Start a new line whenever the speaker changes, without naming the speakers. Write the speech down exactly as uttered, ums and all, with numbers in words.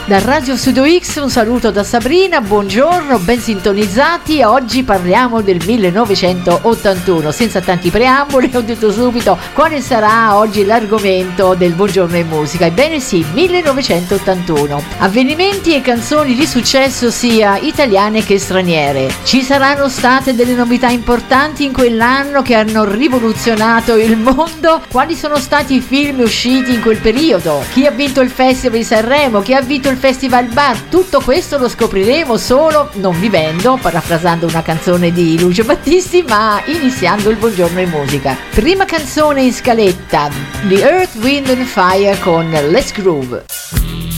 Da Radio Studio X un saluto da Sabrina, buongiorno, ben sintonizzati. Oggi parliamo del millenovecentottantuno. Senza tanti preamboli, ho detto subito quale sarà oggi l'argomento del Buongiorno in Musica. Ebbene sì, millenovecentottantuno. Avvenimenti e canzoni di successo sia italiane che straniere. Ci saranno state delle novità importanti in quell'anno che hanno rivoluzionato il mondo? Quali sono stati i film usciti in quel periodo? Chi ha vinto il Festival di Sanremo? Chi ha vinto il Festival Bar? Tutto questo lo scopriremo solo non vivendo, parafrasando una canzone di Lucio Battisti, ma iniziando il Buongiorno in Musica. Prima canzone in scaletta, The Earth, Wind and Fire con Let's Groove.